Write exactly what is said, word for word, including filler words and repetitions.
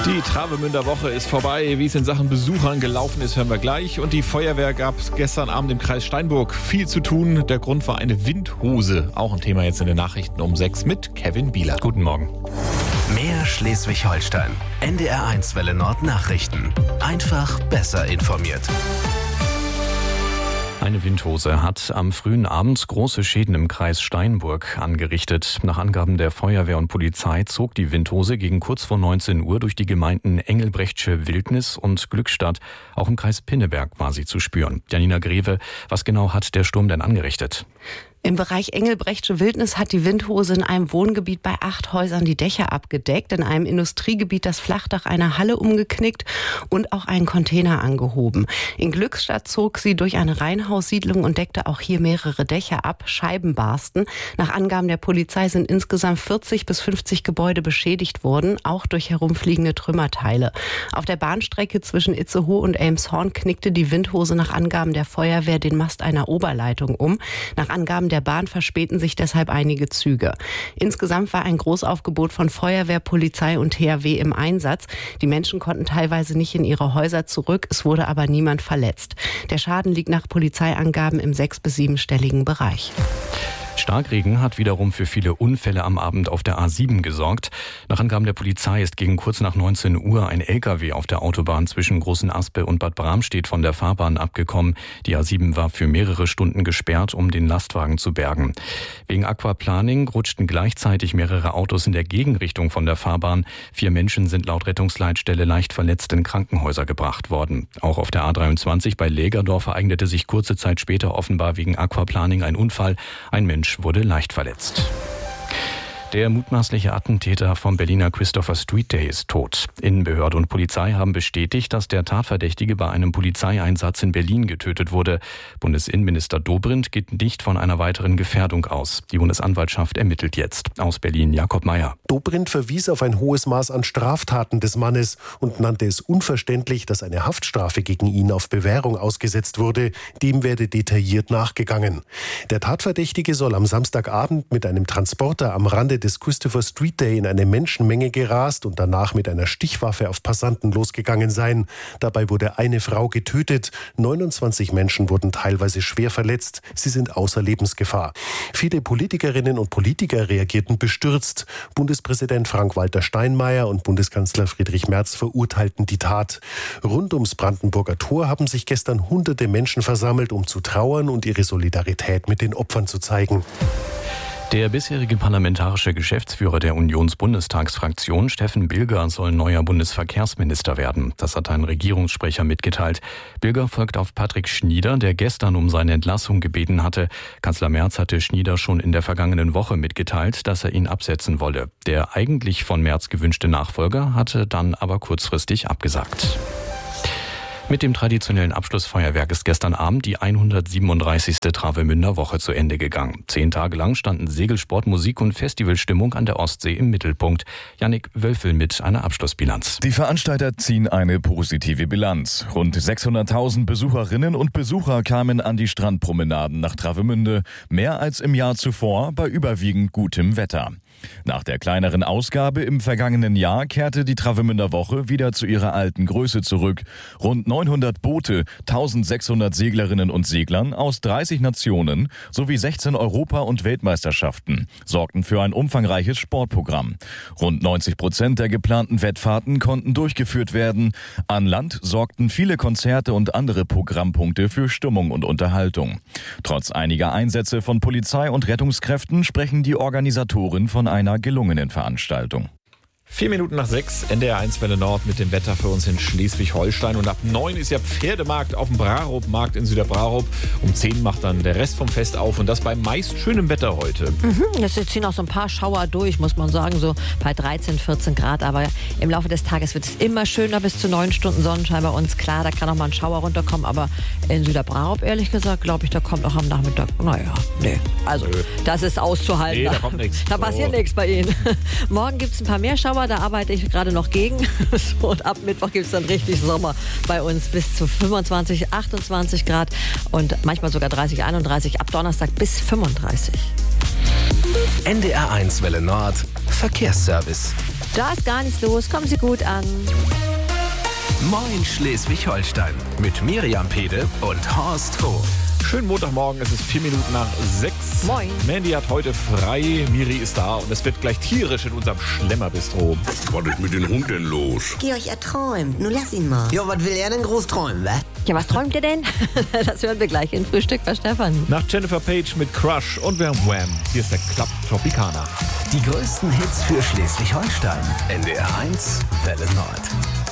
Die Travemünder Woche ist vorbei. Wie es in Sachen Besuchern gelaufen ist, hören wir gleich. Und die Feuerwehr gab es gestern Abend im Kreis Steinburg viel zu tun. Der Grund war eine Windhose. Auch ein Thema jetzt in den Nachrichten um sechs mit Kevin Bieler. Guten Morgen. Mehr Schleswig-Holstein. N D R eins Welle Nord Nachrichten. Einfach besser informiert. Eine Windhose hat am frühen Abend große Schäden im Kreis Steinburg angerichtet. Nach Angaben der Feuerwehr und Polizei zog die Windhose gegen kurz vor neunzehn Uhr durch die Gemeinden Engelbrechtsche Wildnis und Glückstadt. Auch im Kreis Pinneberg war sie zu spüren. Janina Greve, was genau hat der Sturm denn angerichtet? Im Bereich Engelbrechtsche Wildnis hat die Windhose in einem Wohngebiet bei acht Häusern die Dächer abgedeckt, in einem Industriegebiet das Flachdach einer Halle umgeknickt und auch einen Container angehoben. In Glückstadt zog sie durch eine Reihenhaussiedlung und deckte auch hier mehrere Dächer ab, Scheiben barsten. Nach Angaben der Polizei sind insgesamt vierzig bis fünfzig Gebäude beschädigt worden, auch durch herumfliegende Trümmerteile. Auf der Bahnstrecke zwischen Itzehoe und Elmshorn knickte die Windhose nach Angaben der Feuerwehr den Mast einer Oberleitung um. Nach Angaben der Der Bahn verspäten sich deshalb einige Züge. Insgesamt war ein Großaufgebot von Feuerwehr, Polizei und T H W im Einsatz. Die Menschen konnten teilweise nicht in ihre Häuser zurück, es wurde aber niemand verletzt. Der Schaden liegt nach Polizeiangaben im sechs- bis siebenstelligen Bereich. Starkregen hat wiederum für viele Unfälle am Abend auf der A sieben gesorgt. Nach Angaben der Polizei ist gegen kurz nach neunzehn Uhr ein L K W auf der Autobahn zwischen Großen Aspe und Bad Bramstedt von der Fahrbahn abgekommen. Die A sieben war für mehrere Stunden gesperrt, um den Lastwagen zu bergen. Wegen Aquaplaning rutschten gleichzeitig mehrere Autos in der Gegenrichtung von der Fahrbahn. Vier Menschen sind laut Rettungsleitstelle leicht verletzt in Krankenhäuser gebracht worden. Auch auf der A dreiundzwanzig bei Lägerdorf ereignete sich kurze Zeit später offenbar wegen Aquaplaning ein Unfall. Ein Mensch wurde leicht verletzt. Der mutmaßliche Attentäter vom Berliner Christopher Street Day ist tot. Innenbehörde und Polizei haben bestätigt, dass der Tatverdächtige bei einem Polizeieinsatz in Berlin getötet wurde. Bundesinnenminister Dobrindt geht nicht von einer weiteren Gefährdung aus. Die Bundesanwaltschaft ermittelt jetzt. Aus Berlin Jakob Mayer. Dobrindt verwies auf ein hohes Maß an Straftaten des Mannes und nannte es unverständlich, dass eine Haftstrafe gegen ihn auf Bewährung ausgesetzt wurde. Dem werde detailliert nachgegangen. Der Tatverdächtige soll am Samstagabend mit einem Transporter am Rande des Christopher Street Day in eine Menschenmenge gerast und danach mit einer Stichwaffe auf Passanten losgegangen sein. Dabei wurde eine Frau getötet. neunundzwanzig Menschen wurden teilweise schwer verletzt. Sie sind außer Lebensgefahr. Viele Politikerinnen und Politiker reagierten bestürzt. Bundespräsident Frank-Walter Steinmeier und Bundeskanzler Friedrich Merz verurteilten die Tat. Rund ums Brandenburger Tor haben sich gestern hunderte Menschen versammelt, um zu trauern und ihre Solidarität mit den Opfern zu zeigen. Der bisherige parlamentarische Geschäftsführer der Unionsbundestagsfraktion, Steffen Bilger, soll neuer Bundesverkehrsminister werden. Das hat ein Regierungssprecher mitgeteilt. Bilger folgt auf Patrick Schnieder, der gestern um seine Entlassung gebeten hatte. Kanzler Merz hatte Schnieder schon in der vergangenen Woche mitgeteilt, dass er ihn absetzen wolle. Der eigentlich von Merz gewünschte Nachfolger hatte dann aber kurzfristig abgesagt. Mit dem traditionellen Abschlussfeuerwerk ist gestern Abend die hundertsiebenunddreißigste Travemünder Woche zu Ende gegangen. Zehn Tage lang standen Segelsport, Musik und Festivalstimmung an der Ostsee im Mittelpunkt. Jannik Wölfel mit einer Abschlussbilanz. Die Veranstalter ziehen eine positive Bilanz. Rund sechshunderttausend Besucherinnen und Besucher kamen an die Strandpromenaden nach Travemünde. Mehr als im Jahr zuvor bei überwiegend gutem Wetter. Nach der kleineren Ausgabe im vergangenen Jahr kehrte die Travemünder Woche wieder zu ihrer alten Größe zurück. Rund neunhundert Boote, eintausendsechshundert Seglerinnen und Seglern aus dreißig Nationen sowie sechzehn Europa- und Weltmeisterschaften sorgten für ein umfangreiches Sportprogramm. Rund neunzig Prozent der geplanten Wettfahrten konnten durchgeführt werden. An Land sorgten viele Konzerte und andere Programmpunkte für Stimmung und Unterhaltung. Trotz einiger Einsätze von Polizei und Rettungskräften sprechen die Organisatoren von einer gelungenen Veranstaltung. Vier Minuten nach sechs, N D R eins Welle Nord mit dem Wetter für uns in Schleswig-Holstein. Und ab neun ist ja Pferdemarkt auf dem Brarup-Markt in Süderbrarup. Um zehn macht dann der Rest vom Fest auf und das bei meist schönem Wetter heute. Mhm, jetzt ziehen auch so ein paar Schauer durch, muss man sagen, so bei dreizehn, vierzehn Grad. Aber im Laufe des Tages wird es immer schöner, bis zu neun Stunden Sonnenschein bei uns. Klar, da kann auch mal ein Schauer runterkommen, aber in Süderbrarup, ehrlich gesagt, glaube ich, da kommt auch am Nachmittag, naja, nee. Also, Nö. das ist auszuhalten. Nee, da kommt nichts. Da passiert oh. nichts bei Ihnen. Morgen gibt es ein paar mehr Schauer, da arbeite ich gerade noch gegen. So, und ab Mittwoch gibt es dann richtig Sommer bei uns bis zu fünfundzwanzig, achtundzwanzig Grad und manchmal sogar dreißig, einunddreißig, ab Donnerstag bis fünfunddreißig. N D R eins Welle Nord Verkehrsservice. Da ist gar nichts los. Kommen Sie gut an. Moin Schleswig-Holstein mit Miriam Pede und Horst Hof. Schönen Montagmorgen, es ist vier Minuten nach sechs. Moin. Mandy hat heute frei, Miri ist da und es wird gleich tierisch in unserem Schlemmerbistro. Was ist mit dem Hund denn los? Georg, er träumt. Nun lass ihn mal. Jo, was will er denn groß träumen, wa? Ja, was träumt ihr denn? Das hören wir gleich in Frühstück bei Stefan. Nach Jennifer Page mit Crush und wir haben Wham. Hier ist der Club Tropicana. Die größten Hits für Schleswig-Holstein. N D R eins Welle Nord.